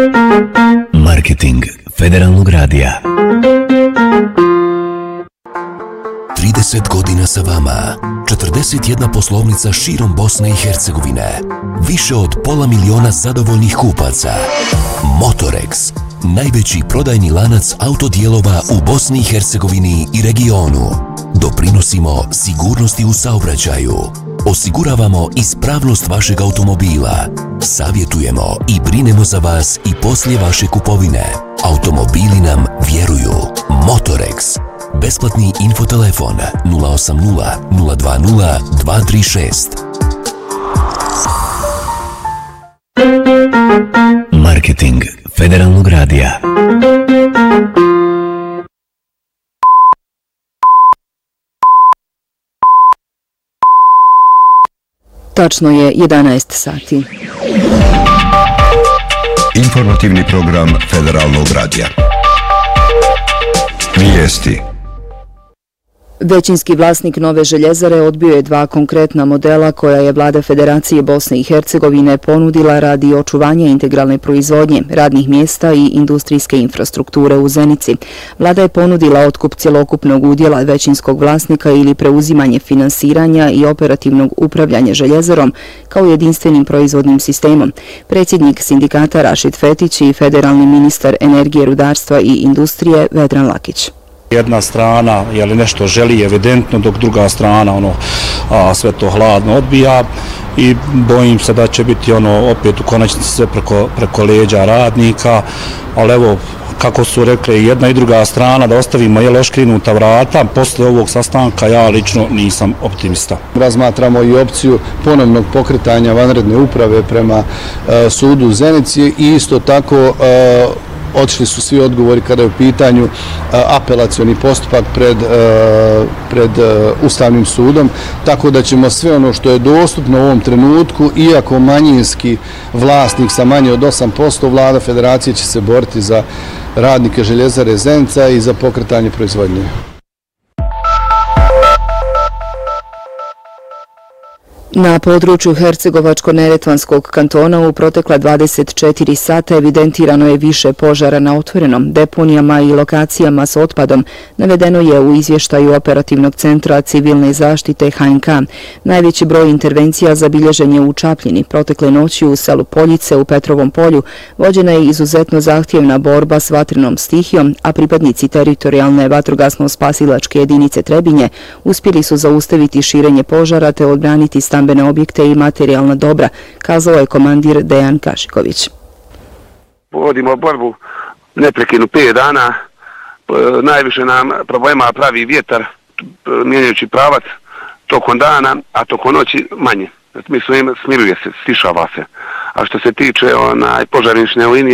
Marketing Federalnog radija. 30 godina sa vama, 41 poslovnica širom Bosne i Hercegovine, više od 500 000 zadovoljnih kupaca. Motorex, najveći prodajni lanac autodijelova u Bosni i Hercegovini i regionu. Doprinosimo sigurnosti u saobraćaju. Osiguravamo ispravnost vašeg automobila. Savjetujemo i brinemo za vas i poslije vaše kupovine. Automobili nam vjeruju. Motorex. Besplatni infotelefon 080 020 236. Marketing Federalnog radija. Tačno je 11 sati. Informativni program Federalnog radija. Vijesti. Većinski vlasnik Nove željezare odbio je 2 konkretna modela koja je vlada Federacije Bosne i Hercegovine ponudila radi očuvanja integralne proizvodnje, radnih mjesta i industrijske infrastrukture u Zenici. Vlada je ponudila otkup cjelokupnog udjela većinskog vlasnika ili preuzimanje finansiranja i operativnog upravljanja željezarom kao jedinstvenim proizvodnim sistemom. Predsjednik sindikata Rašid Fetić i federalni ministar energije, rudarstva i industrije Vedran Lakić. Jedna strana nešto želi evidentno, dok druga strana sve to hladno odbija i bojim se da će biti opet u konačnici sve preko leđa radnika, ali evo kako su rekli jedna i druga strana da ostavimo oškrinuta vrata, posle ovog sastanka ja lično nisam optimista. Razmatramo i opciju ponovnog pokretanja vanredne uprave prema sudu u Zenici i isto tako otišli su svi odgovori kada je u pitanju apelacioni postupak pred Ustavnim sudom, tako da ćemo sve ono što je dostupno u ovom trenutku, iako manjinski vlasnik sa manje od 8%, vlada Federacije će se boriti za radnike željezare Zenica i za pokretanje proizvodnje. Na području Hercegovačko-Neretvanskog kantona u protekla 24 sata evidentirano je više požara na otvorenom, deponijama i lokacijama s otpadom, navedeno je u izvještaju Operativnog centra civilne zaštite HNK. Najveći broj intervencija zabilježen je u Čapljini. Protekle noći u selu Poljice u Petrovom polju vođena je izuzetno zahtjevna borba s vatrenom stihijom, a pripadnici teritorijalne vatrogasno-spasilačke jedinice Trebinje uspjeli su zaustaviti širenje požara te odbraniti stambene objekte i materijalna dobra, kazao je komandir Dejan Kašiković. Vodimo borbu neprekidnu 5 dana. Najviše nam problema pravi vjetar, mijenjajući pravac tokom dana, a tokom noći manje. Smiruje se, stišava se. A što se tiče požarnične linije,